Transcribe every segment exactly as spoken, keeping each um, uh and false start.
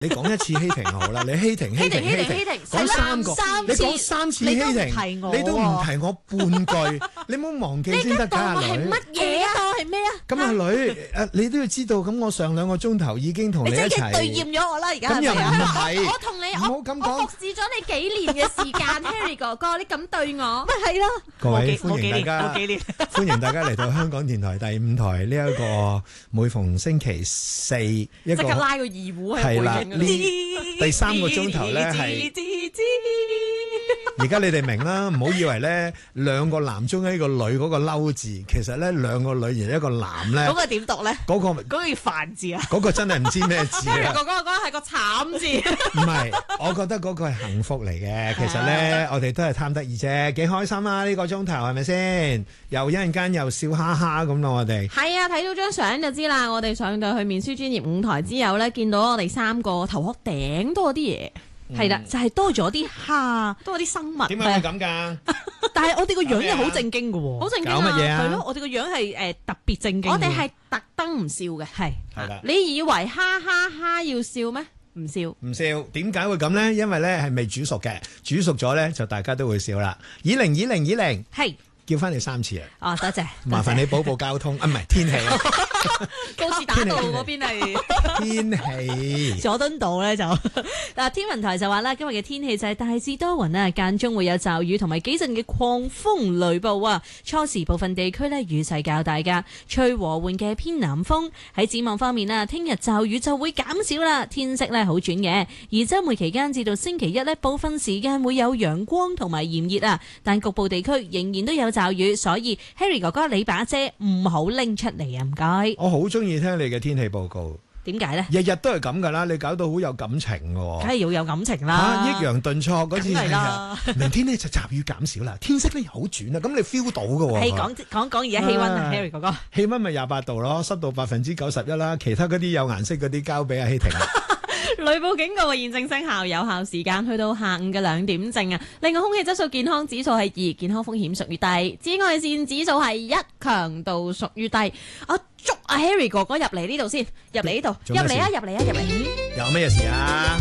你講一次欺停好啦，你欺停欺停欺停，講三個，你講三次欺停，你都唔提我半句，你唔好忘記先得㗎，阿女。 係乜嘢啊？係咩啊？ 咁阿女，誒你都要知道，咁我上兩個鐘頭已經同你一齊。 你即係對厭咗我啦，而家係咪啊？ 咁又唔係， 我同你，我我服侍咗你幾年嘅時間，Harry 哥哥，你咁對我，咪係咯？ 各位歡迎大家，歡迎大家嚟到香港電台第五台呢一個每逢星期四一個， 即刻拉個二胡喺背景。 呢第三個鐘頭咧係，而家你哋明啦，唔好以為咧兩個男中一個女嗰個嬲字，其實咧兩個女而一個男咧， 嗰個點讀咧？ 嗰個嗰個叫煩字啊！ 嗰個真係唔知咩字啊！ 嗰個嗰個係個慘字。 唔係，我覺得嗰個係幸福嚟嘅。其實咧，我哋都係貪得意啫，幾開心啊！呢個鐘頭係咪先？又一陣間又笑哈哈咁咯，我哋係啊！睇到張相就知啦。我哋上到去面書專業舞台之後咧，見到我哋三個頭殼頂多啲嘢，係啦，就係多咗啲蝦，多咗啲生物。 點解會咁㗎？ 但係我哋個樣又好正經㗎喎， 好正經搞乜嘢啊？ 係咯，我哋個樣係誒特別正經。 我哋係特登唔笑嘅， 係係啦。 你以為哈哈哈要笑咩？唔笑， 唔笑。點解會咁咧？因為咧係未煮熟嘅，煮熟咗咧就大家都會笑啦。以玲以玲以玲， 係叫翻你三次啊！ 哦，多謝， 麻煩你補補交通啊，唔係天氣啊。 高士打道嗰邊係天氣， 佐敦道咧就嗱，天文台就話啦，今日嘅天氣就係大致多雲啊，間中會有驟雨同埋幾陣嘅狂風雷暴啊。初時部分地區呢雨勢較大噶，吹和緩嘅偏南風。喺展望方面啊，聽日驟雨就會減少啦，天色呢好轉嘅。而週末期間至到星期一呢，部分時間會有陽光同埋炎熱啊，但局部地區仍然都有驟雨，所以 Harry 哥哥你把遮唔好拎出嚟啊，唔該。 我好中意聽你嘅天氣報告。 點解咧？ 日日都係咁噶啦，你搞到好有感情嘅喎。 梗係要有感情啦。 嚇，抑揚頓挫嗰次係啊，明天呢就驟雨減少啦，天色呢好轉啦，咁你 feel 到嘅喎。 係講講講而家氣温啊 ，Harry 哥哥。 氣温咪廿八度咯，濕度百分之九十一啦，其他嗰啲有顏色嗰啲交俾阿希婷。 雷暴警告現正生效，有效時間去到下午嘅兩點正啊！另外空氣質素健康指數係二，健康風險屬於低；紫外線指數係一，強度屬於低。我捉阿 Harry 哥哥入嚟呢度先，入嚟呢度，入嚟啊，入嚟啊，入嚟！ 有咩事啊？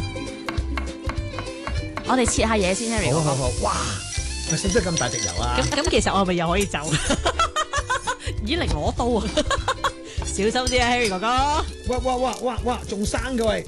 我哋切下嘢先 ，Harry 哥哥。 好好好，哇！使唔使咁大滴油啊？ 咁咁，其實我係咪又可以走？ 咦，嚟攞刀啊！ 小心啲啊 ，Harry 哥哥！ 哇哇哇哇哇，仲生嘅喂！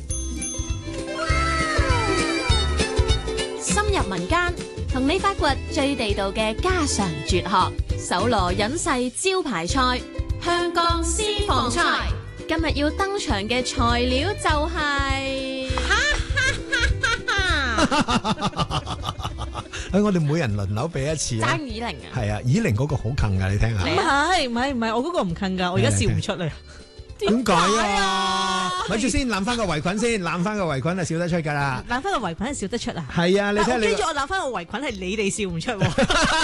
深入民間，同你發掘最地道嘅家常絕學，搜羅隱世招牌菜——香江私房菜。今日要登場嘅材料就係、是，哈哈哈哈哈！ 誒，我哋每人輪流俾一次啊！ 張以玲啊， 係啊，以玲嗰個好近㗎，你聽下。 唔係唔係唔係，我嗰個唔近㗎，我而家笑唔出嚟。 點解啊？咪住先，攬翻個圍裙先，攬翻個圍裙係笑得出㗎啦。 攬翻個圍裙係笑得出啊？ 係啊，你睇你。 跟住我攬翻個圍裙係你哋笑唔出喎，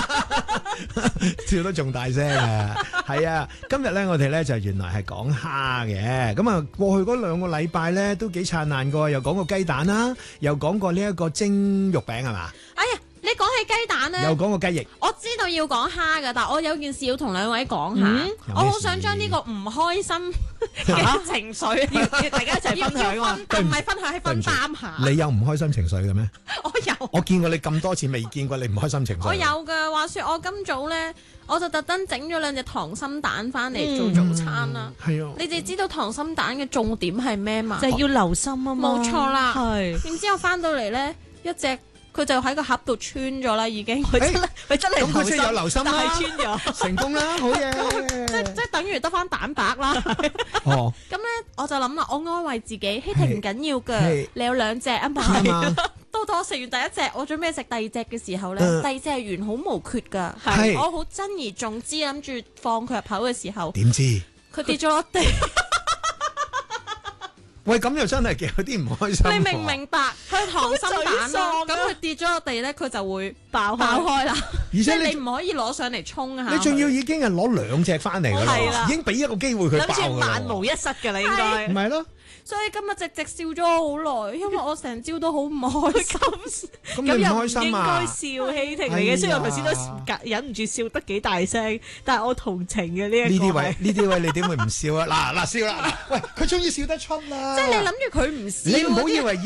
笑得仲大聲啊！係啊，今日咧我哋咧就原來係講蝦嘅，咁啊過去嗰兩個禮拜咧都幾燦爛㗎，又講過雞蛋啦，又講過呢一個蒸肉餅係嘛？ 哎呀！你講起雞蛋咧， 又講個雞翼。 我知道要講蝦㗎，但係我有件事要同兩位講下。 嗯、 我好想將呢個唔開心嘅情緒要大家一齊分享啊！唔係分享，係分擔下。 你有唔開心情緒嘅咩？ 我有。 我見過你咁多次，未見過你唔開心情緒。 我有㗎，話說我今早咧，我就特登整咗兩隻溏心蛋翻嚟做早餐啦。係啊、嗯。你哋知道溏心蛋嘅重點係咩嘛？ 就係要留心啊嘛。 冇錯啦。 係。 然之後翻到嚟咧，一隻。佢就喺個盒度穿咗啦，已經。佢真係，佢真係。 咁佢真係有留心啦， 但係穿咗， 成功啦，好嘢。 即即等於得翻蛋白啦。 哦。咁咧，我就諗啦，我安慰自己，希婷唔緊要㗎，你有兩隻啊嘛。到到我食完第一隻，我準備食第二隻嘅時候咧，第二隻係完好無缺㗎。係。我好珍而重之諗住放佢入口嘅時候， 點知佢跌咗落地。 喂，咁又真係有啲唔開心。 你明唔明白？佢溏心蛋啦，咁佢跌咗落地咧，佢就會爆爆開啦。而且你唔可以攞上嚟沖下。 你仲要已經係攞兩隻翻嚟㗎啦，已經俾一個機會佢爆㗎啦。 諗住萬無一失㗎啦，應該。 唔係咯。 所以今日直直笑咗好耐，因為我成朝都好唔開心。 咁你唔開又唔應該心啊？ 笑希婷嚟哎呀嘅，雖然我頭先都忍唔住笑得幾大聲，但係我同情嘅呢一個係。 呢啲位呢啲位你點會唔笑啊？嗱嗱笑啦！嗱喂，佢終於笑得出啦！ 即係你諗住佢唔笑， 你唔好以為